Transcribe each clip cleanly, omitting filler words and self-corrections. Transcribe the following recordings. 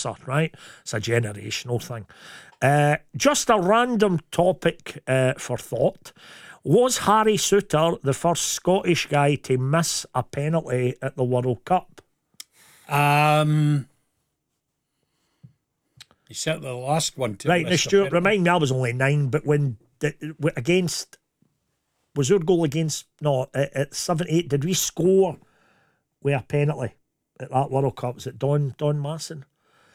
answer, right? It's a generational thing. Just a random topic for thought. Was Harry Souttar the first Scottish guy to miss a penalty at the World Cup? He certainly the last one to Right, now Stuart, remind me, I was only 9, but when against, was our goal against, no, at 78, did we score with a penalty at that World Cup? Was it Don Masson?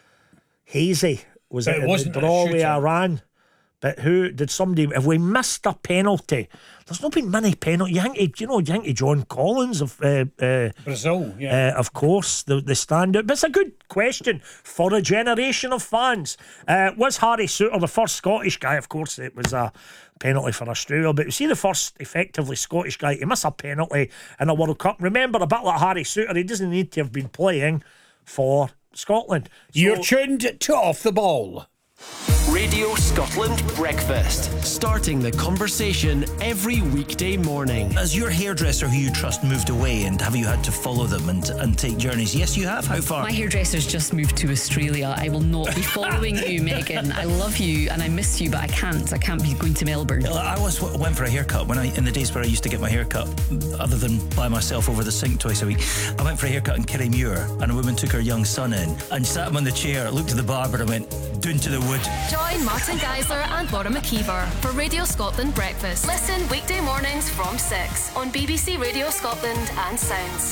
Hazy, was But it it in wasn't the a draw with shooter. Iran? But who did somebody? If we missed a penalty, there's not been many penalties. You think of John Collins of Brazil, yeah. of course, the standout. But it's a good question for a generation of fans. Was Harry Souttar the first Scottish guy? Of course, it was a penalty for Australia. But was he the first effectively Scottish guy to miss a penalty in a World Cup? Remember, a bit like Harry Souttar, he doesn't need to have been playing for Scotland. So, You're tuned to Off the Ball. Radio Scotland Breakfast. Starting the conversation every weekday morning. Has your hairdresser who you trust moved away, and have you had to follow them and take journeys? Yes, you have. How far? My hairdresser's just moved to Australia. I will not be following you, Megan. I love you and I miss you, but I can't be going to Melbourne. I once went for a haircut in the days where I used to get my haircut, other than by myself over the sink twice a week. I went for a haircut in Kirriemuir, and a woman took her young son in and sat him on the chair, looked at the barber and went, "Doon to the wood." Join Martin Geisler and Laura McKeever for Radio Scotland Breakfast. Listen weekday mornings from 6 on BBC Radio Scotland and Sounds.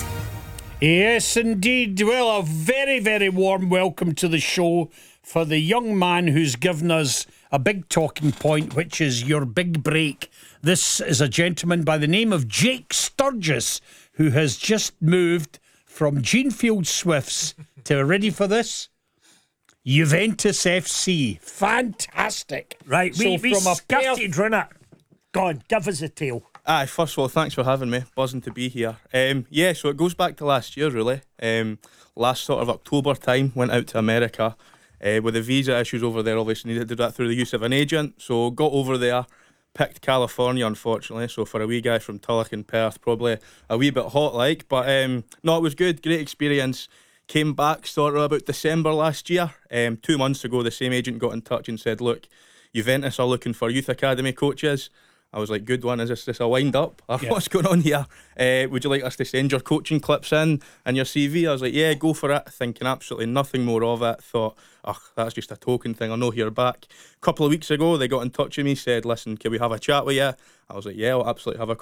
Yes, indeed. Well, a very, very warm welcome to the show for the young man who's given us a big talking point, which is your big break. This is a gentleman by the name of Jake Sturgis, who has just moved from Jeanfield Swifts to, ready for this? Juventus FC. Fantastic. right, we skirted round it. Go on, give us a tale. Aye, first of all, thanks for having me. Buzzing to be here. So it goes back to last year, really. Last sort of October time, went out to America with the visa issues over there. Obviously, needed to do that through the use of an agent. So got over there, picked California, unfortunately. So for a wee guy from Tulloch and Perth, probably a wee bit hot like. But no, it was good. Great experience. Came back sort of about December last year. 2 months ago, the same agent got in touch and said, look, Juventus are looking for youth academy coaches. I was like, good one, is this a wind up? What's going on here? Would you like us to send your coaching clips in and your CV? I was like, yeah, go for it. Thinking absolutely nothing more of it. Thought, that's just a token thing, I'll know hear back. A couple of weeks ago, they got in touch with me, said, listen, can we have a chat with you? I was like, yeah, I'll absolutely have a